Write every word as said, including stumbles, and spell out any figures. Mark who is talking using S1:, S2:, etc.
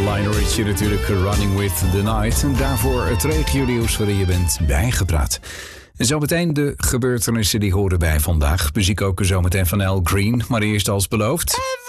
S1: Lionel Richie natuurlijk, Running with the Night. En daarvoor het regio-nieuws waarin je bent bijgepraat. En zometeen de gebeurtenissen die horen bij vandaag. Muziek ook zometeen van Al Green, maar eerst als beloofd...